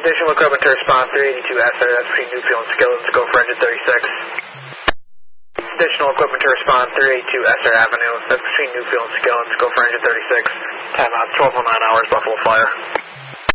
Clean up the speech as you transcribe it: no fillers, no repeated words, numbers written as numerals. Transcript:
Additional equipment to respond 382 SR, that's between Newfield and Skillets, go for engine 36. Additional equipment to respond 382 SR Avenue, that's between Newfield and Skillets, go for engine 36. Timeout 1209 hours, Buffalo Fire.